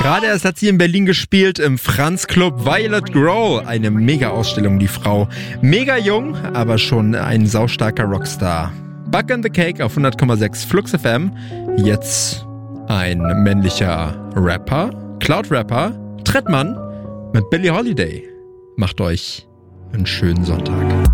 Gerade erst hat sie in Berlin gespielt, im Franz Club Violet Grow. Eine Mega-Ausstellung, die Frau. Mega jung, aber schon ein saustarker Rockstar. Bug and the Cake auf 100,6 Flux FM. Jetzt ein männlicher Rapper, Cloud-Rapper, Trettmann mit Billie Holiday. Macht euch einen schönen Sonntag.